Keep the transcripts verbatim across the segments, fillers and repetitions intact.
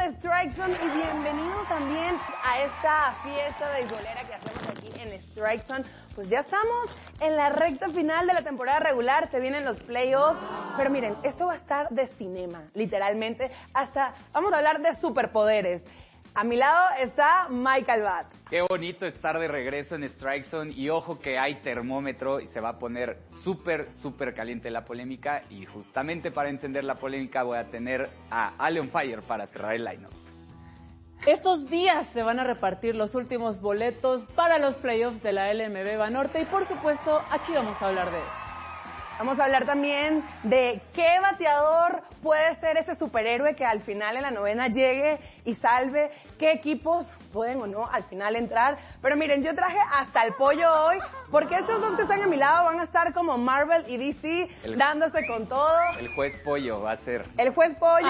Strike Zone y bienvenido también a esta fiesta beisbolera que hacemos aquí en Strike Zone. Pues ya estamos en la recta final de la temporada regular, se vienen los playoffs, pero miren, esto va a estar de cinema, literalmente, hasta vamos a hablar de superpoderes. A mi lado está Mike Albat. Qué bonito estar de regreso en Strike Zone y ojo que hay termómetro y se va a poner súper, súper caliente la polémica y justamente para encender la polémica voy a tener a Ale on Fire para cerrar el lineup. Estos días se van a repartir los últimos boletos para los playoffs de la L M B Banorte y por supuesto aquí vamos a hablar de eso. Vamos a hablar también de qué bateador puede ser ese superhéroe que al final en la novena llegue y salve, qué equipos pueden o no al final entrar. Pero miren, yo traje hasta el pollo hoy, porque estos dos que están a mi lado van a estar como Marvel y D C, el, dándose con todo. El juez pollo va a ser. El juez pollo.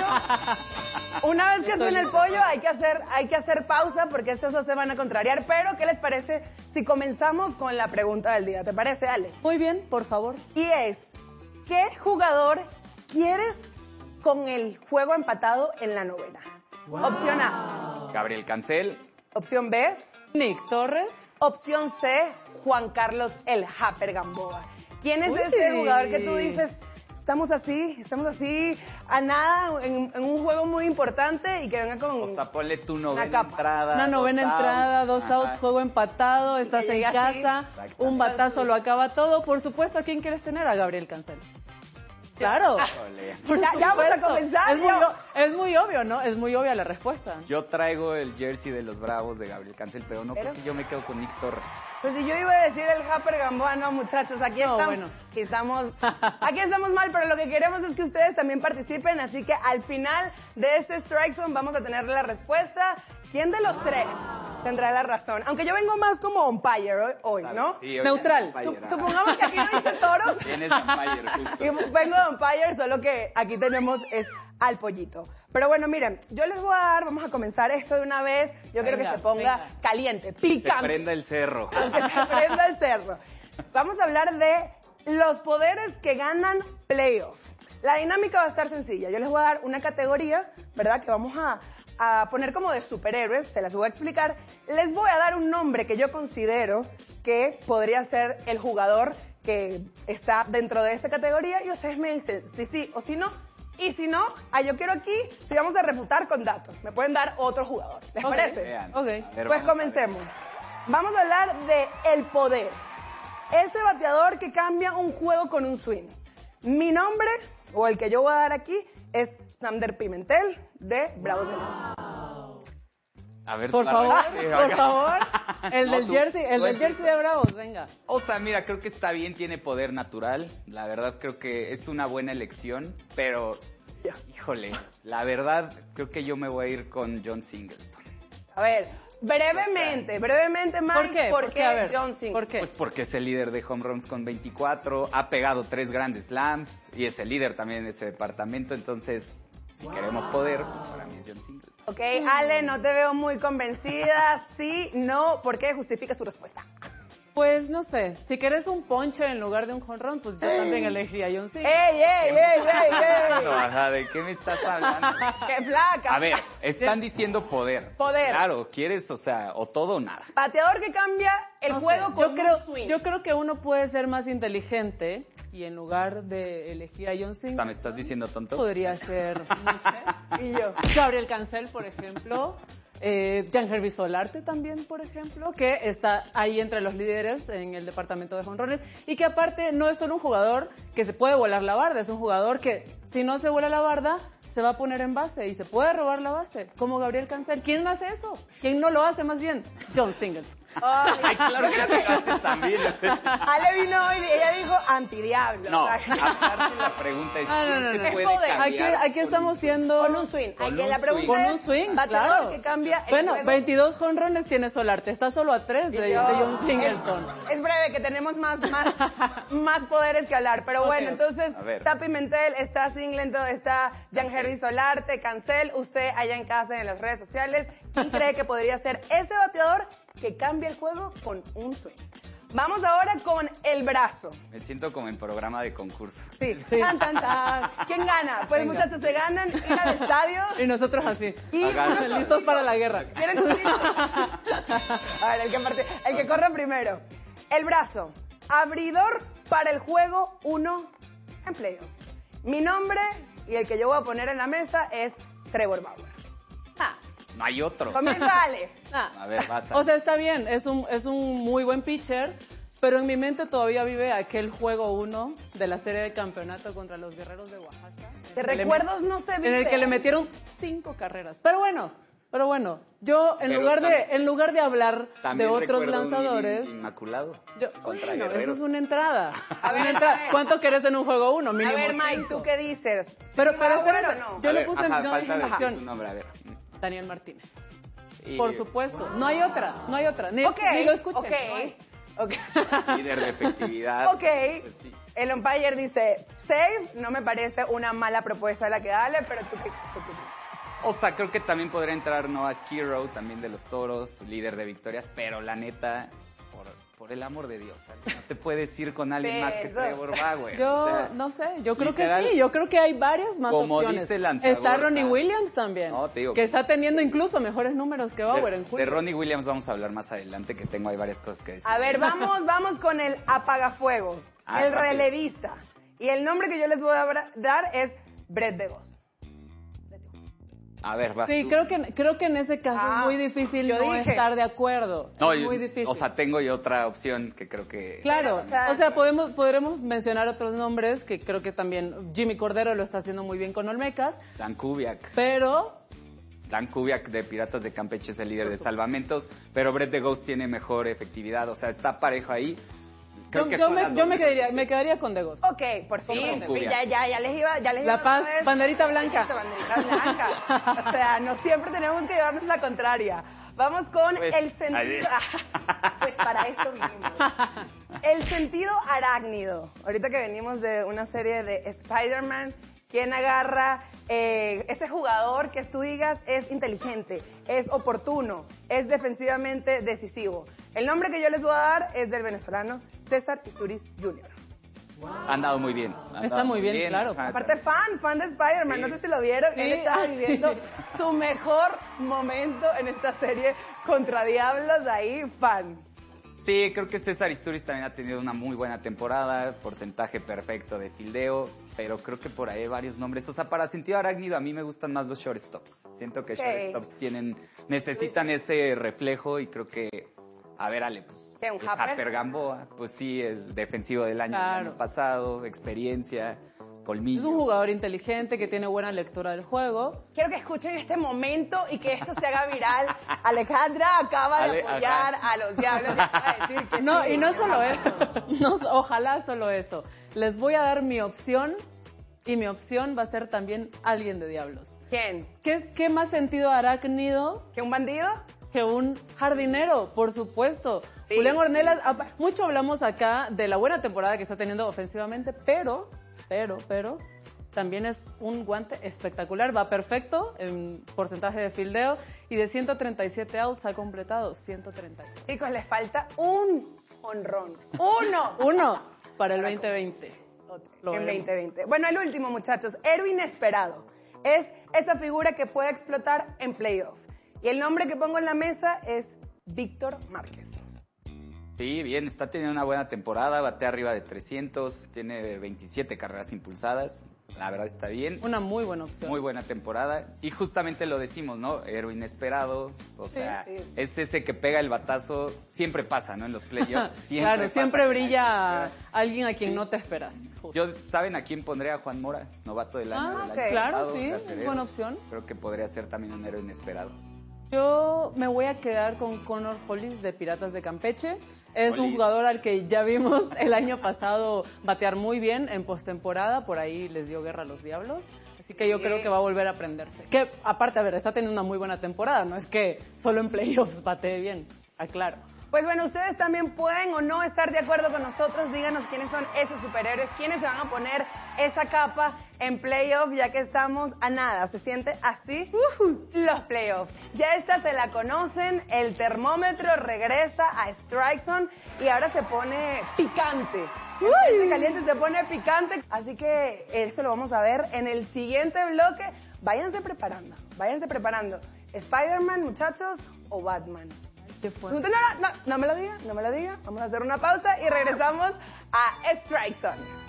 Una vez que suene el pollo hay que hacer, hay que hacer pausa porque estos dos se van a contrariar. Pero, ¿qué les parece si comenzamos con la pregunta del día? ¿Te parece, Ale? Muy bien, por favor. Y es, ¿qué jugador quieres con el juego empatado en la novena? Wow. Opción A, Gabriel Cancel. Opción B, Nick Torres. Opción C, Juan Carlos el Haper Gamboa. ¿Quién es Uy. ese jugador que tú dices, estamos así, estamos así, a nada, en, en un juego muy importante y que venga con... O sea, ponle tu novena entrada. Una novena dos entrada, outs. dos Ajá. outs, juego empatado, estás en casa, un batazo lo acaba todo. Por supuesto, ¿a quién quieres tener? A Gabriel Cancel. Claro. Ya, ya vamos a comenzar. Es muy, es muy obvio, ¿no? Es muy obvia la respuesta. Yo traigo el jersey de los Bravos de Gabriel Cancel, pero no, ¿Pero? porque yo me quedo con Nick Torres. Pues si yo iba a decir el Haper Gamboa, no, muchachos, aquí no, estamos, bueno. aquí estamos, aquí estamos mal, pero lo que queremos es que ustedes también participen, así que al final de este Strike Zone vamos a tener la respuesta. ¿Quién de los tres tendrá la razón? Aunque yo vengo más como umpire hoy, hoy ¿no? Sí, hoy neutral. Umpire, Sup supongamos que aquí no dice toros. Tienes umpire, justo. Yo vengo de umpire, solo que aquí tenemos es al pollito. Pero bueno, miren, yo les voy a dar, vamos a comenzar esto de una vez. Yo venga, quiero que se ponga venga. caliente, Que picante. se prenda el cerro. Que se prenda el cerro. Vamos a hablar de los poderes que ganan playoffs. La dinámica va a estar sencilla. Yo les voy a dar una categoría, ¿verdad? Que vamos a, a poner como de superhéroes, se las voy a explicar. Les voy a dar un nombre que yo considero que podría ser el jugador que está dentro de esta categoría y ustedes me dicen si sí o si no. Y si no, ah, yo quiero aquí, si vamos a refutar con datos, me pueden dar otro jugador. ¿Les okay. parece? Vean. Okay. Ver, Pues comencemos. Vamos a hablar de el poder. Ese bateador que cambia un juego con un swing. Mi nombre, o el que yo voy a dar aquí, es Sander Pimentel, de Bravos de León. A ver, por favor, sí, por favor. El No, del tú, jersey, el tú del jersey de Bravos, venga. O sea, mira, creo que está bien, tiene poder natural. La verdad creo que es una buena elección, pero, Ya. híjole, la verdad creo que yo me voy a ir con John Singleton. A ver, brevemente, O sea, brevemente, Mike, ¿Por qué? ¿por ¿Por qué qué? A ver, John Singleton? ¿por qué? Pues porque es el líder de home runs con veinticuatro, ha pegado tres grandes slams y es el líder también de ese departamento, entonces, si wow. queremos poder, pues para mí es John Singleton. Ok, Ale, no te veo muy convencida. Sí, no, ¿por qué? Justifica su respuesta. Pues no sé, si querés un ponche en lugar de un jonrón, pues yo también elegiría a John Singleton. ¡Ey, ey, ey, ey, ey! No, ajá, ¿de qué me estás hablando? ¡Qué flaca! A ver, están diciendo poder. Poder. Claro, quieres, o sea, o todo o nada. Bateador que cambia el No juego sé, con yo creo, un swing. Yo creo que uno puede ser más inteligente y en lugar de elegir a John Singleton, ¿Me estás diciendo tonto? podría ser, no sé, Y yo. Gabriel Cancel, por ejemplo. Eh, Giangervis Solarte también, por ejemplo, que está ahí entre los líderes en el departamento de jonrones y que aparte no es solo un jugador que se puede volar la barda, es un jugador que si no se vuela la barda se va a poner en base y se puede robar la base, como Gabriel Cancel. ¿Quién hace eso? ¿Quién no lo hace más bien? John Singleton. Ay, Ay, claro que lo haces también. Ale vino hoy y ella dijo antidiablo. No, O sea, aparte la pregunta es Ah, no, no, ¿quién no. te Es puede poder. Aquí, cambiar aquí con- estamos siendo... con un swing. Con Aquí un la pregunta swing. Con es un swing, bateador claro. que cambia el Bueno, juego. veintidós jonrones tiene Solarte, está solo a tres de, de Yo- John Singleton. Es, es breve, que tenemos más, más, más poderes que hablar. Pero Ok. bueno, entonces, A ver. está Pimentel, está Singleton, está Giangervis Solarte, Cancel. Usted allá en casa, en las redes sociales, ¿quién cree que podría ser ese bateador que cambia el juego con un swing? Vamos ahora con el brazo. Me siento como en programa de concurso. Sí. Tan, tan, tan. ¿Quién gana? Pues Venga. muchachos, se ganan ir al estadio. Y nosotros así. Y Agarra. unos Listos para la guerra. ¿Quieren un tiro? A ver, el que, parte- el que corre primero. El brazo. Abridor para el juego uno en playoff. Mi nombre y el que yo voy a poner en la mesa es Trevor Bauer. Ah, No hay otro. Comienza Ale. ah. A ver, vas. O sea, está bien, es un, es un muy buen pitcher, pero en mi mente todavía vive aquel juego uno de la serie de campeonato contra los Guerreros de Oaxaca. De en el que le recuerdos no se En vive. el que le metieron cinco carreras. Pero bueno, pero bueno, yo en Pero lugar de tam- en lugar de hablar de También otros recuerdo un lanzadores, inning inmaculado yo, contra bueno, eso Guerreros. es una entrada. A ver, Una entrada. a ver. ¿Cuánto querés en un juego uno? A Mínimo ver, Mike, cinco. ¿tú qué dices? Pero, ¿Sí pero Bauer espérate, o no? yo A le ver, puse ajá, no, falta en decir opción. su nombre, a ver. Daniel Martínez. Y- Por supuesto, no hay otra, no hay otra. Ni, Ok, ni lo escuchen. ok, no hay. ok. Líder de efectividad. Ok, Pues sí. el umpire dice save, no me parece una mala propuesta la que dale, pero tú qué, tú qué dices. O sea, creo que también podría entrar Noah Skirrow, también de los Toros, líder de victorias, pero la neta, por, por el amor de Dios, ¿sabes? No te puedes ir con alguien más que Eso. Trevor Bauer. Yo o sea, no sé, yo creo literal, que sí, yo creo que hay varias más como opciones. dice el lanzador, Está Ronnie ah, Williams también, no, te digo que que- está teniendo incluso mejores números que Bauer de, en de julio. Ronnie Williams vamos a hablar más adelante, que tengo ahí varias cosas que decir. A ver, vamos, vamos con el apagafuegos, Ah, el rápido. relevista. Y el nombre que yo les voy a abra- dar es Brett DeVos. A ver, vas Sí, tú. creo que creo que en ese caso Ah, es muy difícil yo no dije. estar de acuerdo. No, es yo- muy difícil. O sea, tengo yo otra opción que creo que... Claro, Pero, o sea- o sea, podemos, podremos mencionar otros nombres que creo que también Jimmy Cordero lo está haciendo muy bien con Olmecas, Dan Kubiak. pero Dan Kubiak de Piratas de Campeche es el líder de salvamentos, pero Brett the Ghost tiene mejor efectividad, o sea, está parejo ahí. Creo yo, que yo son me, las yo dos me mejores quedaría, opciones. me quedaría con Degos. Ok, por fin, Con por fin, Kubiak. ya, ya, ya les iba, ya les La iba Paz, otra vez. banderita blanca. Banderita blanca. O sea, no siempre tenemos que llevarnos la contraria. Vamos con Pues, el sentido... pues para esto vinimos. El sentido arácnido. Ahorita que venimos de una serie de Spider-Man, ¿quién agarra eh, ese jugador que tú digas es inteligente, es oportuno, es defensivamente decisivo? El nombre que yo les voy a dar es del venezolano César Isturiz junior Han dado muy bien. han Está dado muy bien, claro. ajá, Aparte fan, fan de Spider-Man, Sí. no sé si lo vieron, Sí, él estaba ah, viviendo sí. su mejor momento en esta serie contra Diablos, ahí fan. Sí, creo que César Isturiz también ha tenido una muy buena temporada, porcentaje perfecto de fildeo, pero creo que por ahí hay varios nombres. O sea, para sentido arácnido a mí me gustan más los shortstops. Siento que Ok. shortstops tienen, necesitan ese reflejo y creo que, a ver, Ale, pues, ¿Qué, un el Happer? Happer Gamboa, pues sí, el defensivo del año, del Claro. año pasado, experiencia, colmillo. Es un jugador inteligente que tiene buena lectura del juego. Quiero que escuchen este momento y que esto se haga viral. Alejandra acaba de Ale, apoyar ajá. a los Diablos y acaba de decir que No, sí. y no solo eso, no, ojalá solo eso. Les voy a dar mi opción y mi opción va a ser también alguien de Diablos. ¿Quién? ¿Qué, qué más sentido arácnido ¿Que un bandido? que un jardinero, por supuesto? Sí, Julián Ornelas, apa- mucho hablamos acá de la buena temporada que está teniendo ofensivamente, pero, pero, pero, también es un guante espectacular, va perfecto en porcentaje de fildeo y de ciento treinta y siete outs ha completado ciento treinta y tres. Chicos, les falta un honrón. ¡Uno! Uno para el veinte veinte. Lo en veremos. veinte veinte. Bueno, el último, muchachos. Héroe inesperado. Es esa figura que puede explotar en playoffs. Y el nombre que pongo en la mesa es Víctor Márquez. Sí, bien, está teniendo una buena temporada, batea arriba de trescientos, tiene veintisiete carreras impulsadas, la verdad está bien. Una muy buena opción. Muy buena temporada. Y justamente lo decimos, ¿no? Héroe inesperado. O Sí, sea, sí. es ese que pega el batazo. Siempre pasa, ¿no? En los playoffs. Siempre Claro, pasa siempre que brilla hay- alguien a quien no te esperas. justo. Yo, ¿saben a quién pondría? A Juan Mora, novato del año. Ah, del ok. año Claro, pasado, sí, de es Acereros. buena opción. Creo que podría ser también un héroe inesperado. Yo me voy a quedar con Connor Hollis de Piratas de Campeche. Es un Hollis. jugador al que ya vimos el año pasado batear muy bien en postemporada, por ahí les dio guerra a los Diablos. Así que yo Sí. creo que va a volver a aprenderse. Que aparte, a ver, está teniendo una muy buena temporada, no es que solo en playoffs batee bien, aclaro. Pues bueno, ustedes también pueden o no estar de acuerdo con nosotros. Díganos quiénes son esos superhéroes, quiénes se van a poner esa capa en playoff, ya que estamos a nada. ¿Se siente así? Uh-huh. Los playoffs. Ya esta se la conocen, el termómetro regresa a Strike Zone y ahora se pone picante. Este caliente se pone picante, así que eso lo vamos a ver en el siguiente bloque. Váyanse preparando, váyanse preparando. ¿Spider-Man, muchachos, o Batman? ¿Qué fue? No, no, no, no me lo diga, no me lo diga. Vamos a hacer una pausa y regresamos a Strike Zone.